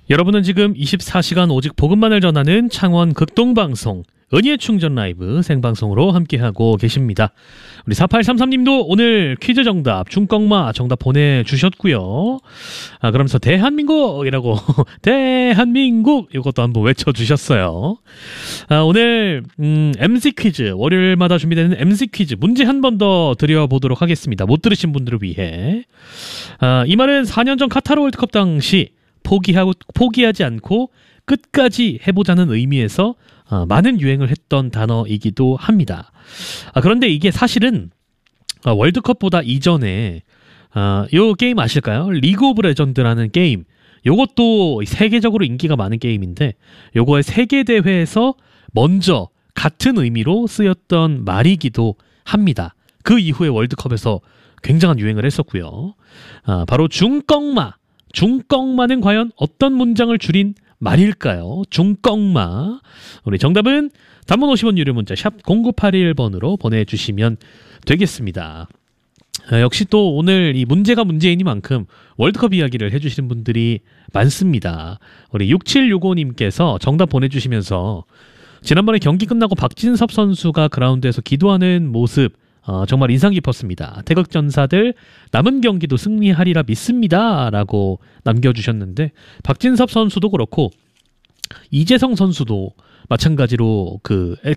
여러분은 지금 24시간 오직 복음만을 전하는 창원 극동방송 은희의 충전 라이브 생방송으로 함께하고 계십니다. 우리 4833님도 오늘 퀴즈 정답 중꺽마 정답 보내주셨고요. 그러면서 대한민국이라고 대한민국 이것도 한번 외쳐주셨어요. 오늘 MC 퀴즈 월요일마다 준비되는 MC 퀴즈 문제 한 번 더 드려보도록 하겠습니다. 못 들으신 분들을 위해. 이 말은 4년 전 카타르 월드컵 당시 포기하지 않고 끝까지 해보자는 의미에서 많은 유행을 했던 단어이기도 합니다. 그런데 이게 사실은 월드컵보다 이전에 요 게임 아실까요? 리그 오브 레전드라는 게임. 요것도 세계적으로 인기가 많은 게임인데 요거의 세계대회에서 먼저 같은 의미로 쓰였던 말이기도 합니다. 그 이후에 월드컵에서 굉장한 유행을 했었고요. 바로 중꺽마. 중꺽마는 과연 어떤 문장을 줄인 말일까요? 중꺽마. 우리 정답은 단문 50원 유료 문자 샵 0981번으로 보내주시면 되겠습니다. 역시 또 오늘 이 문제가 문제이니만큼 월드컵 이야기를 해주시는 분들이 많습니다. 우리 6765님께서 정답 보내주시면서 지난번에 경기 끝나고 박진섭 선수가 그라운드에서 기도하는 모습 정말 인상 깊었습니다. 태극전사들 남은 경기도 승리하리라 믿습니다 라고 남겨주셨는데 박진섭 선수도 그렇고 이재성 선수도 마찬가지로 그